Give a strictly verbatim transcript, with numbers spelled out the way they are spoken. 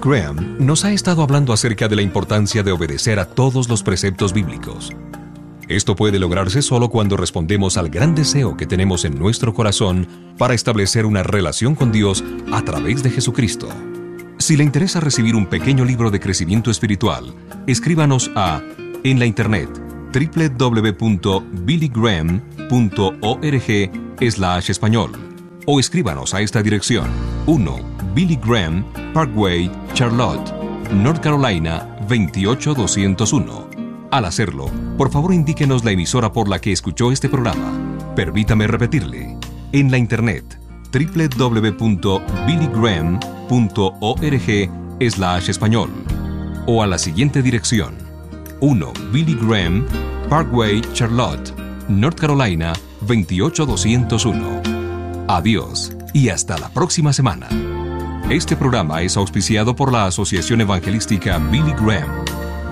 Graham nos ha estado hablando acerca de la importancia de obedecer a todos los preceptos bíblicos. Esto puede lograrse solo cuando respondemos al gran deseo que tenemos en nuestro corazón para establecer una relación con Dios a través de Jesucristo. Si le interesa recibir un pequeño libro de crecimiento espiritual, escríbanos a en la internet doble u doble u doble u punto billy graham punto org slash español o escríbanos a esta dirección: uno Billy Graham Parkway, Charlotte, North Carolina veintiocho doscientos uno. Al hacerlo, por favor indíquenos la emisora por la que escuchó este programa. Permítame repetirle: en la internet doble u doble u doble u punto billy graham punto org slash español o a la siguiente dirección: uno Billy Graham Parkway, Charlotte, North Carolina veintiocho doscientos uno. Adiós y hasta la próxima semana. Este programa es auspiciado por la Asociación Evangelística Billy Graham.